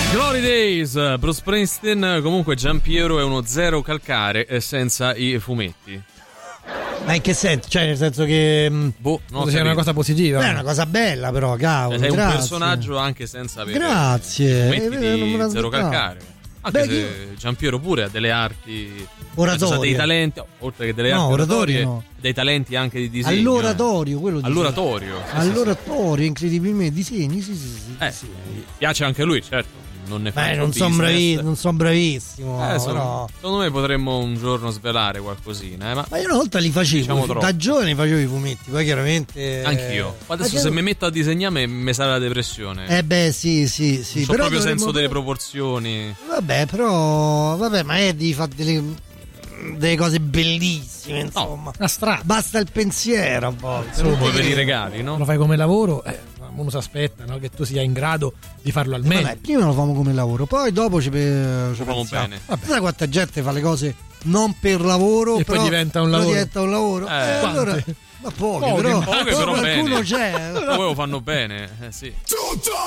Glory Days, Bruce Springsteen. Comunque Giampiero è uno zero calcare senza i fumetti. Ma in che senso? Cioè, nel senso che non sia una cosa positiva. È una cosa bella, però, cavolo. Sei grazie. un personaggio anche senza avere grazie. i fumetti di zero calcare. Anche se Giampiero pure ha delle arti oratorie, dei talenti, oltre che delle arti oratorie, dei talenti anche di disegno. All'oratorio, quello all'oratorio. All'oratorio, incredibilmente, disegni, sì. Piace anche lui, certo. Non ne fa non sono bravissimo. Però... Secondo me potremmo un giorno svelare qualcosina. Ma io una volta li facevo, diciamo da giovane facevo i fumetti, poi chiaramente. Anch'io. Adesso se mi metto a disegnare mi sale la depressione. Sì. Non ho proprio senso delle proporzioni. Vabbè, ma devi fare delle cose bellissime, insomma. Astratto. Basta il pensiero a volte. Come per i regali, no? Lo fai come lavoro, uno si aspetta, no? Che tu sia in grado di farlo al meglio. Vabbè, prima lo famo come lavoro, poi dopo ci famo bene. Sai quanta gente fa le cose non per lavoro e però poi diventa un lavoro. Diventa un lavoro. Allora, ma poche però però qualcuno bene. c'è. Poi lo fanno bene, sì.